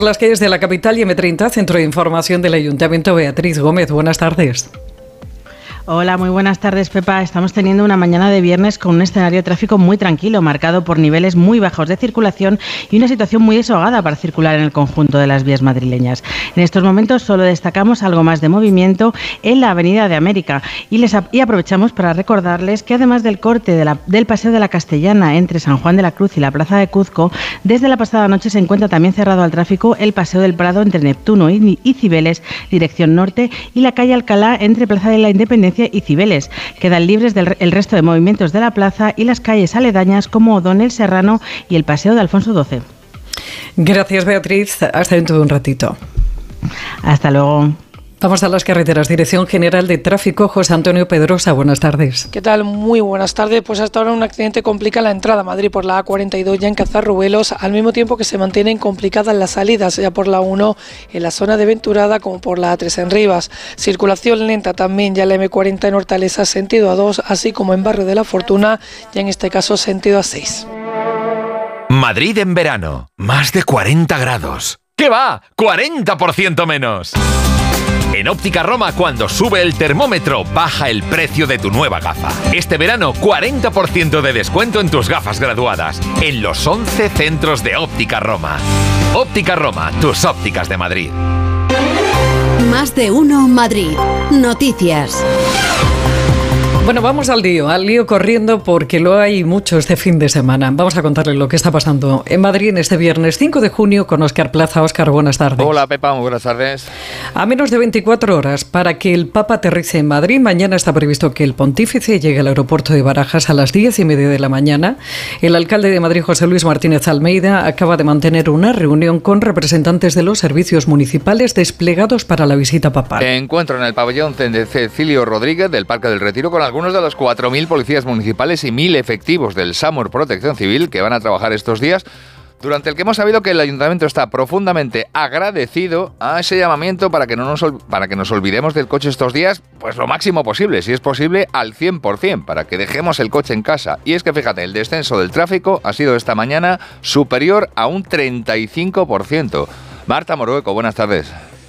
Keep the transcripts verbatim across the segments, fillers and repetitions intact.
Las calles de la capital y eme treinta, Centro de Información del Ayuntamiento. Beatriz Gómez, buenas tardes. Hola, muy buenas tardes, Pepa. Estamos teniendo una mañana de viernes con un escenario de tráfico muy tranquilo, marcado por niveles muy bajos de circulación y una situación muy desahogada para circular en el conjunto de las vías madrileñas. En estos momentos solo destacamos algo más de movimiento en la Avenida de América y, les, y aprovechamos para recordarles que además del corte de la, del Paseo de la Castellana entre San Juan de la Cruz y la Plaza de Cuzco, desde la pasada noche se encuentra también cerrado al tráfico el Paseo del Prado entre Neptuno y, y Cibeles, dirección norte, y la calle Alcalá entre Plaza de la Independencia y Cibeles. Quedan libres del el resto de movimientos de la plaza y las calles aledañas como O'Donnell Serrano y el Paseo de Alfonso doce. Gracias, Beatriz. Hasta dentro de un ratito. Hasta luego. Vamos a las carreteras. Dirección General de Tráfico, José Antonio Pedrosa. Buenas tardes. ¿Qué tal? Muy buenas tardes. Pues hasta ahora un accidente complica la entrada a Madrid por la A cuarenta y dos ya en Cazarrubelos, al mismo tiempo que se mantienen complicadas las salidas ya por la uno en la zona de Venturada como por la A tres en Rivas. Circulación lenta también ya la eme cuarenta en Hortaleza sentido A dos, así como en Barrio de la Fortuna, ya en este caso sentido A seis. Madrid en verano, más de cuarenta grados. ¿Qué va? ¡cuarenta por ciento menos! En Óptica Roma, cuando sube el termómetro, baja el precio de tu nueva gafa. Este verano, cuarenta por ciento de descuento en tus gafas graduadas, en los once centros de Óptica Roma. Óptica Roma, tus ópticas de Madrid. Más de uno Madrid. Noticias. Bueno, vamos al lío, al lío corriendo porque lo hay mucho este fin de semana. Vamos a contarles lo que está pasando en Madrid en este viernes cinco de junio con Óscar Plaza. Óscar, buenas tardes. Hola, Pepa, muy buenas tardes. A menos de veinticuatro horas para que el Papa aterrice en Madrid, mañana está previsto que el pontífice llegue al aeropuerto de Barajas a las diez y media de la mañana. El alcalde de Madrid, José Luis Martínez Almeida, acaba de mantener una reunión con representantes de los servicios municipales desplegados para la visita papal. Encuentro en el pabellón de Cecilio Rodríguez del Parque del Retiro con algunos de los cuatro mil policías municipales y mil efectivos del SAMUR Protección Civil que van a trabajar estos días, durante el que hemos sabido que el Ayuntamiento está profundamente agradecido a ese llamamiento para que no nos, para que nos olvidemos del coche estos días, pues lo máximo posible, si es posible al cien por ciento, para que dejemos el coche en casa. Y es que fíjate, el descenso del tráfico ha sido esta mañana superior a un treinta y cinco por ciento. Marta Morueco, buenas tardes.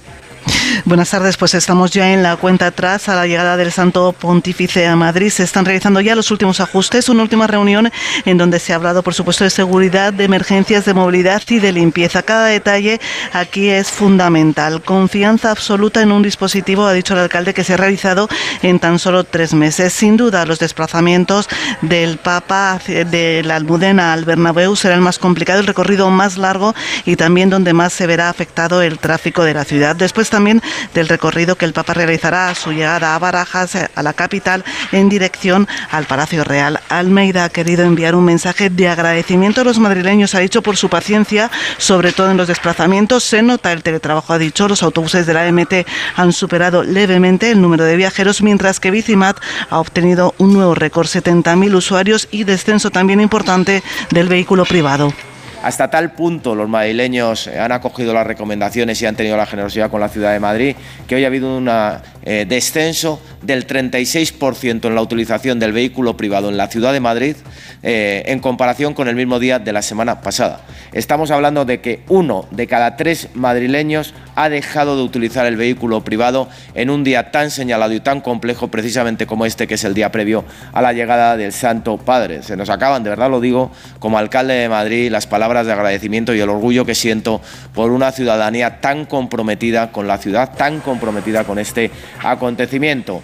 Buenas tardes, pues estamos ya en la cuenta atrás a la llegada del Santo Pontífice a Madrid. Se están realizando ya los últimos ajustes, una última reunión en donde se ha hablado, por supuesto, de seguridad, de emergencias, de movilidad y de limpieza. Cada detalle aquí es fundamental. Confianza absoluta en un dispositivo, ha dicho el alcalde, que se ha realizado en tan solo tres meses. Sin duda, los desplazamientos del Papa de la Almudena al Bernabéu será el más complicado, el recorrido más largo y también donde más se verá afectado el tráfico de la ciudad. Después también del recorrido que el Papa realizará a su llegada a Barajas, a la capital, en dirección al Palacio Real. Almeida ha querido enviar un mensaje de agradecimiento a los madrileños, ha dicho, por su paciencia, sobre todo en los desplazamientos. Se nota el teletrabajo, ha dicho, los autobuses de la eme te han superado levemente el número de viajeros, mientras que Bicimat ha obtenido un nuevo récord, setenta mil usuarios y descenso también importante del vehículo privado. Hasta tal punto los madrileños han acogido las recomendaciones y han tenido la generosidad con la ciudad de Madrid que hoy ha habido un eh, descenso del treinta y seis por ciento en la utilización del vehículo privado en la ciudad de Madrid eh, en comparación con el mismo día de la semana pasada. Estamos hablando de que uno de cada tres madrileños ha dejado de utilizar el vehículo privado en un día tan señalado y tan complejo precisamente como este, que es el día previo a la llegada del Santo Padre. Se nos acaban, de verdad lo digo, como alcalde de Madrid, las palabras de agradecimiento y el orgullo que siento por una ciudadanía tan comprometida con la ciudad, tan comprometida con este acontecimiento.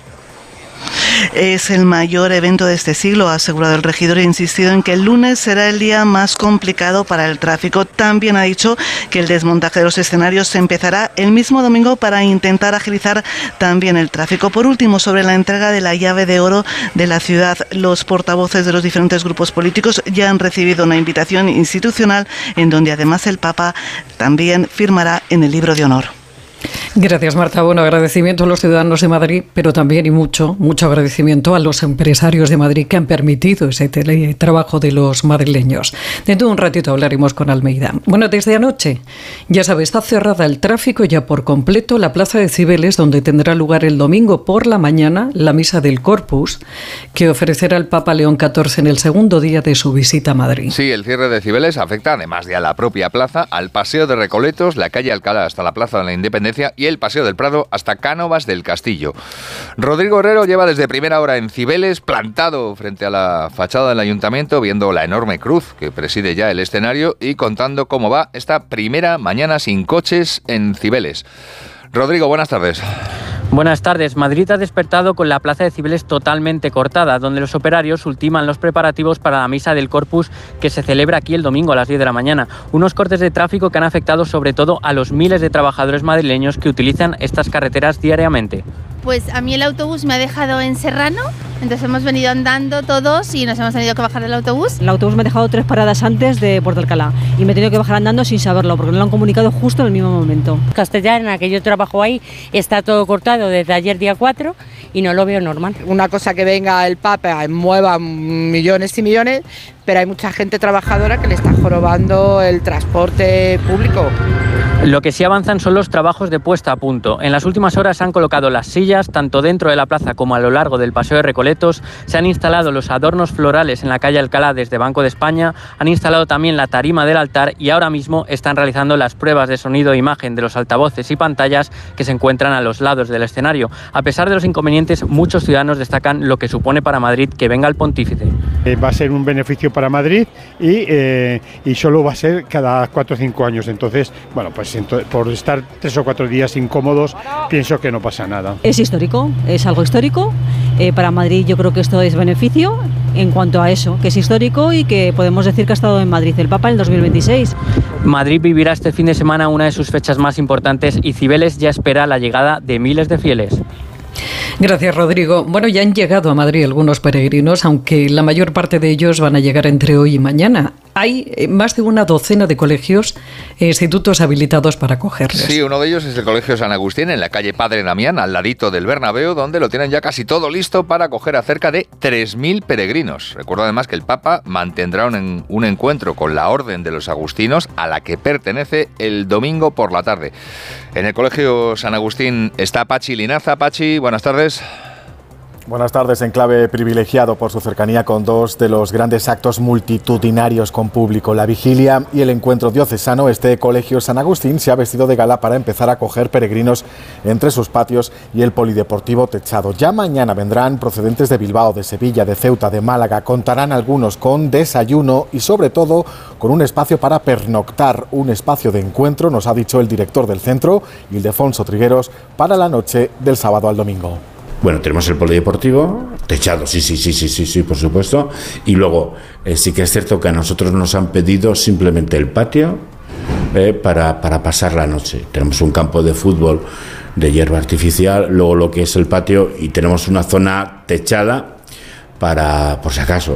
Es el mayor evento de este siglo, ha asegurado el regidor, e ha insistido en que el lunes será el día más complicado para el tráfico. También ha dicho que el desmontaje de los escenarios se empezará el mismo domingo para intentar agilizar también el tráfico. Por último, sobre la entrega de la llave de oro de la ciudad, los portavoces de los diferentes grupos políticos ya han recibido una invitación institucional en donde además el Papa también firmará en el libro de honor. Gracias, Marta. Bueno, agradecimiento a los ciudadanos de Madrid, pero también y mucho, mucho agradecimiento a los empresarios de Madrid que han permitido ese teletrabajo de los madrileños. Dentro de un ratito hablaremos con Almeida. Bueno, desde anoche, ya sabe, está cerrada el tráfico ya por completo la Plaza de Cibeles, donde tendrá lugar el domingo por la mañana la misa del Corpus, que ofrecerá el Papa León catorce en el segundo día de su visita a Madrid. Sí, el cierre de Cibeles afecta, además de a la propia plaza, al Paseo de Recoletos, la calle Alcalá hasta la Plaza de la Independencia y el Paseo del Prado hasta Cánovas del Castillo. Rodrigo Herrero lleva desde primera hora en Cibeles, plantado frente a la fachada del ayuntamiento, viendo la enorme cruz que preside ya el escenario y contando cómo va esta primera mañana sin coches en Cibeles. Rodrigo, buenas tardes. Buenas tardes. Madrid ha despertado con la Plaza de Cibeles totalmente cortada, donde los operarios ultiman los preparativos para la misa del Corpus que se celebra aquí el domingo a las diez de la mañana. Unos cortes de tráfico que han afectado sobre todo a los miles de trabajadores madrileños que utilizan estas carreteras diariamente. Pues a mí el autobús me ha dejado en Serrano, entonces hemos venido andando todos y nos hemos tenido que bajar del autobús. El autobús me ha dejado tres paradas antes de Puerto Alcalá y me he tenido que bajar andando sin saberlo porque me lo han comunicado justo en el mismo momento. Castellana, que yo trabajo ahí, está todo cortado desde ayer día cuatro y no lo veo normal. Una cosa que venga el Papa, mueva millones y millones, pero hay mucha gente trabajadora que le está jorobando el transporte público. Lo que sí avanzan son los trabajos de puesta a punto. En las últimas horas se han colocado las sillas, tanto dentro de la plaza como a lo largo del Paseo de Recoletos. Se han instalado los adornos florales en la calle Alcalá desde Banco de España. Han instalado también la tarima del altar y ahora mismo están realizando las pruebas de sonido e imagen de los altavoces y pantallas que se encuentran a los lados del escenario. A pesar de los inconvenientes, muchos ciudadanos destacan lo que supone para Madrid que venga el pontífice. Eh, va a ser un beneficio para Madrid y, eh, y solo va a ser cada cuatro o cinco años. Entonces, bueno, pues por estar tres o cuatro días incómodos, pienso que no pasa nada. Es histórico, es algo histórico. Eh, para Madrid yo creo que esto es beneficio en cuanto a eso, que es histórico y que podemos decir que ha estado en Madrid el Papa en el dos mil veintiséis. Madrid vivirá este fin de semana una de sus fechas más importantes y Cibeles ya espera la llegada de miles de fieles. Gracias, Rodrigo. Bueno, ya han llegado a Madrid algunos peregrinos, aunque la mayor parte de ellos van a llegar entre hoy y mañana. Hay más de una docena de colegios e institutos habilitados para acogerles. Sí, uno de ellos es el Colegio San Agustín, en la calle Padre Damián, al ladito del Bernabéu, donde lo tienen ya casi todo listo para acoger a cerca de tres mil peregrinos. Recuerdo además que el Papa mantendrá un, un encuentro con la Orden de los Agustinos, a la que pertenece, el domingo por la tarde. En el Colegio San Agustín está Pachi Linaza. Pachi, buenas tardes. Buenas tardes. En clave privilegiado por su cercanía con dos de los grandes actos multitudinarios con público, la vigilia y el encuentro diocesano, este Colegio San Agustín se ha vestido de gala para empezar a acoger peregrinos entre sus patios y el polideportivo techado. Ya mañana vendrán procedentes de Bilbao, de Sevilla, de Ceuta, de Málaga. Contarán algunos con desayuno y sobre todo con un espacio para pernoctar, un espacio de encuentro, nos ha dicho el director del centro, Ildefonso Trigueros, para la noche del sábado al domingo. Bueno, tenemos el polideportivo techado, sí, sí, sí, sí, sí, sí, por supuesto. Y luego, eh, sí que es cierto que a nosotros nos han pedido simplemente el patio eh, para, para pasar la noche. Tenemos un campo de fútbol de hierba artificial, luego lo que es el patio y tenemos una zona techada para, por si acaso.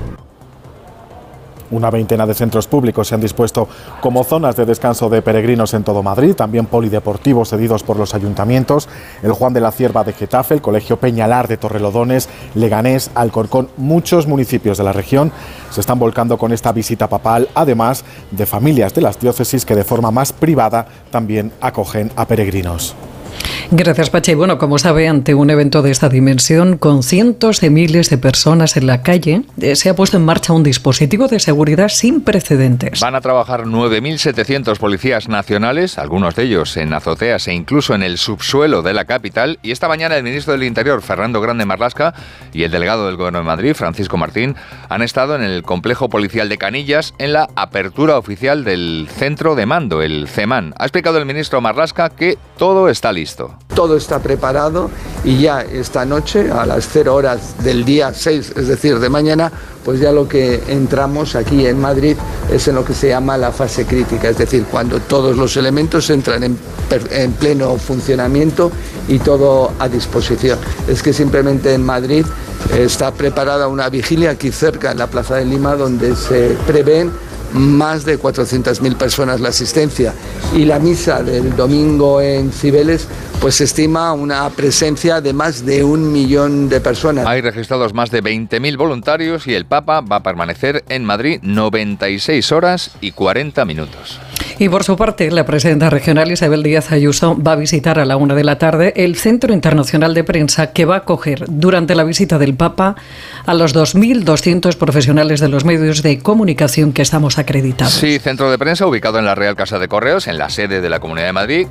Una veintena de centros públicos se han dispuesto como zonas de descanso de peregrinos en todo Madrid, también polideportivos cedidos por los ayuntamientos, el Juan de la Cierva de Getafe, el Colegio Peñalar de Torrelodones, Leganés, Alcorcón. Muchos municipios de la región se están volcando con esta visita papal, además de familias de las diócesis que de forma más privada también acogen a peregrinos. Gracias, Pachi. Bueno, como sabe, ante un evento de esta dimensión, con cientos de miles de personas en la calle, eh, se ha puesto en marcha un dispositivo de seguridad sin precedentes. Van a trabajar nueve mil setecientos policías nacionales, algunos de ellos en azoteas e incluso en el subsuelo de la capital. Y esta mañana el ministro del Interior, Fernando Grande Marlaska, y el delegado del Gobierno de Madrid, Francisco Martín, han estado en el complejo policial de Canillas en la apertura oficial del centro de mando, el CEMAN. Ha explicado el ministro Marlaska que todo está listo. Todo está preparado y ya esta noche, a las cero horas del día seis, es decir, de mañana, pues ya lo que entramos aquí en Madrid es en lo que se llama la fase crítica, es decir, cuando todos los elementos entran en, en pleno funcionamiento y todo a disposición. Es que simplemente en Madrid está preparada una vigilia aquí cerca, en la Plaza de Lima, donde se prevén más de cuatrocientas mil personas la asistencia, y la misa del domingo en Cibeles pues se estima una presencia de más de un millón de personas. Hay registrados más de veinte mil voluntarios y el Papa va a permanecer en Madrid noventa y seis horas y cuarenta minutos. Y por su parte, la presidenta regional Isabel Díaz Ayuso va a visitar a la una de la tarde el Centro Internacional de Prensa, que va a acoger durante la visita del Papa a los dos mil doscientos profesionales de los medios de comunicación que estamos acreditados. Sí, centro de prensa ubicado en la Real Casa de Correos, en la sede de la Comunidad de Madrid,